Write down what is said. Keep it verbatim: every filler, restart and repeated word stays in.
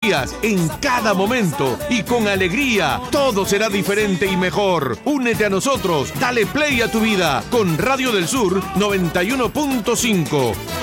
días, en cada momento y con alegría. Todo será diferente y mejor. Únete a nosotros, dale play a tu vida con Radio del Sur noventa y uno punto cinco.